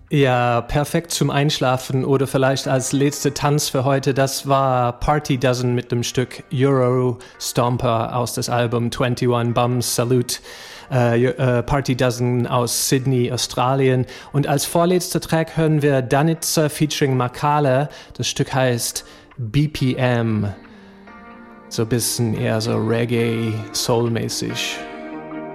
Ja, perfekt zum Einschlafen oder vielleicht als letzter Tanz für heute. Das war Party Dozen mit dem Stück Euro Stomper aus das Album 21 Bums Salute. Party Dozen aus Sydney, Australien. Und als vorletzter Track hören wir Danitzer featuring Makala. Das Stück heißt BPM. So ein bisschen eher so Reggae, Soul-mäßig.